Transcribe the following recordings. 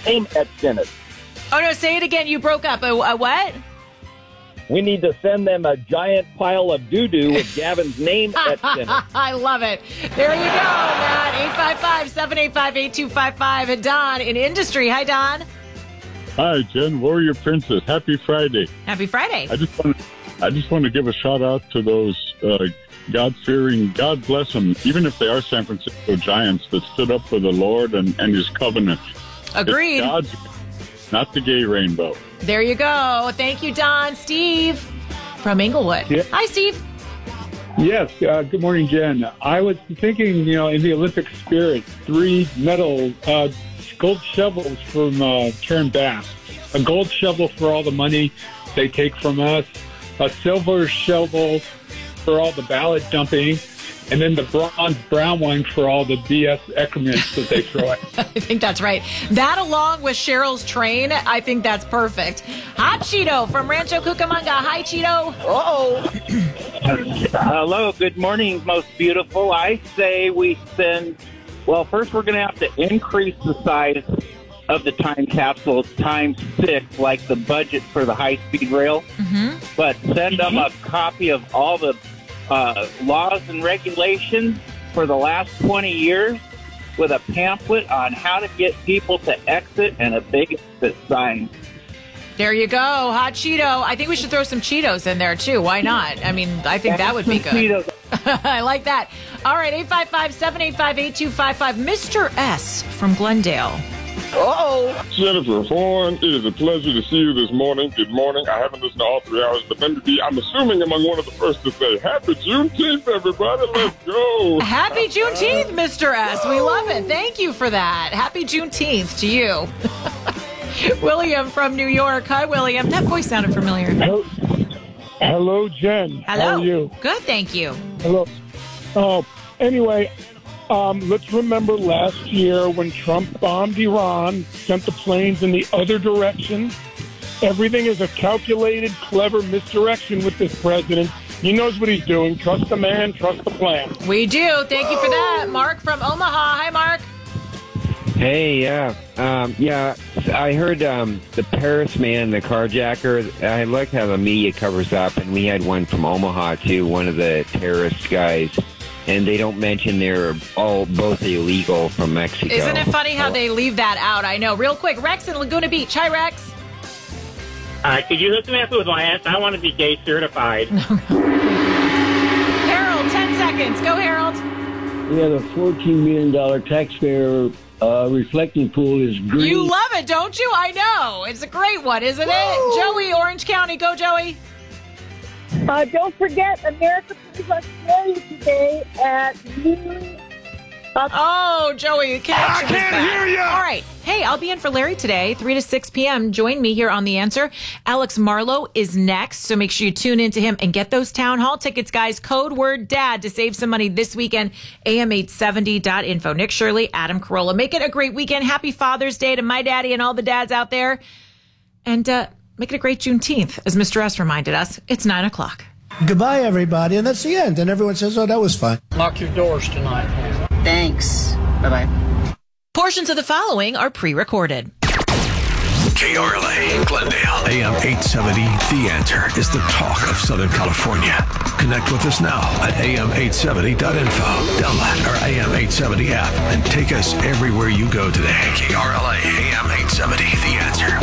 name etched in it. Oh, no, say it again. You broke up. A what? We need to send them a giant pile of doo-doo with Gavin's name etched in it. I love it. There you go, Matt. 855-785-8255. And Don in industry. Hi, Don. Hi, Jen, Warrior Princess. Happy Friday. Happy Friday. I just want to give a shout out to those God-fearing, God bless them, even if they are San Francisco Giants that stood up for the Lord and his covenant. Agreed. It's God's, not the gay rainbow. There you go. Thank you, Don. Steve from Inglewood. Yeah. Hi, Steve. Yes, good morning, Jen. I was thinking, in the Olympic spirit, 3 medal gold shovels from Karen Bass. A gold shovel for all the money they take from us, a silver shovel for all the ballot dumping, and then the bronze brown one for all the BS excrements that they throw at. I think that's right. That along with Cheryl's train, I think that's perfect. Hot Cheeto from Rancho Cucamonga. Hi, Cheeto. Hello, good morning, most beautiful. I say we send, well, first we're going to have to increase the size of the time capsule times 6, like the budget for the high-speed rail. Mm-hmm. But send them a copy of all the laws and regulations for the last 20 years with a pamphlet on how to get people to exit and a big exit sign. There you go. Hot Cheeto. I think we should throw some Cheetos in there, too. Why not? I mean, I think that would be good. Cheetos. I like that. All right, 855-785-8255. Mr. S. from Glendale. Jennifer Horn, it is a pleasure to see you this morning. Good morning. I haven't listened to all 3 hours, but then I'm assuming I'm one of the first to say, Happy Juneteenth, everybody. Let's go. Happy Juneteenth, Mr. S. We love it. Thank you for that. Happy Juneteenth to you. William from New York. Hi, William. That voice sounded familiar. Hello, Jen. Hello. How are you? Good, thank you. Hello. Anyway, let's remember last year when Trump bombed Iran, sent the planes in the other direction. Everything is a calculated, clever misdirection with this president. He knows what he's doing. Trust the man, trust the plan. We do. Thank you for that. Mark from Omaha. Hi, Mark. Hey, yeah. I heard the Paris man, the carjacker. I like how the media covers up, and we had one from Omaha, too, one of the terrorist guys. And they don't mention they're both illegal from Mexico. Isn't it funny how they leave that out? I know. Real quick, Rex in Laguna Beach. Hi, Rex. Could you hook me up with my ass? I want to be gay certified. Harold, 10 seconds. Go, Harold. We have a $14 million taxpayer reflecting pool is green. You love it, don't you? I know. It's a great one, isn't it? Joey, Orange County. Go, Joey. Don't forget, America Plays Australia today at noon. Oh, Joey, connection I can't hear you. All right. Hey, I'll be in for Larry today, 3 to 6 p.m. Join me here on The Answer. Alex Marlowe is next, so make sure you tune into him and get those town hall tickets, guys. Code word DAD to save some money this weekend. AM870.info. Nick Shirley, Adam Carolla. Make it a great weekend. Happy Father's Day to my daddy and all the dads out there. And make it a great Juneteenth. As Mr. S reminded us, it's 9 o'clock. Goodbye, everybody. And that's the end. And everyone says, oh, that was fun. Lock your doors tonight. Thanks. Bye-bye. Portions of the following are pre-recorded. KRLA, Glendale, AM 870. The Answer is the talk of Southern California. Connect with us now at am870.info. Download our AM 870 app and take us everywhere you go today. KRLA, AM 870. The Answer.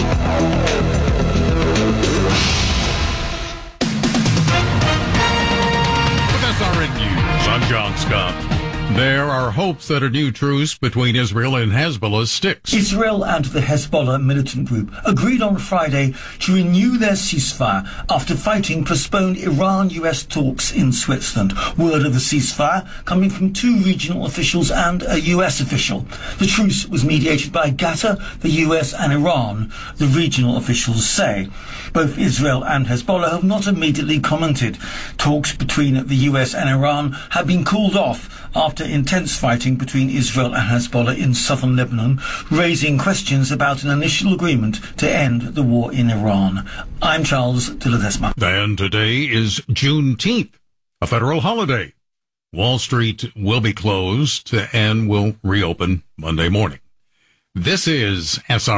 With SRN News, I'm John Scott. There are hopes that a new truce between Israel and Hezbollah sticks. Israel and the Hezbollah militant group agreed on Friday to renew their ceasefire after fighting postponed Iran-US talks in Switzerland. Word of the ceasefire coming from 2 regional officials and a US official. The truce was mediated by Qatar, the US and Iran, the regional officials say. Both Israel and Hezbollah have not immediately commented. Talks between the US and Iran have been called off after intense fighting between Israel and Hezbollah in southern Lebanon, raising questions about an initial agreement to end the war in Iran. I'm Charles de Ledesma. And today is Juneteenth, a federal holiday. Wall Street will be closed and will reopen Monday morning. This is SR.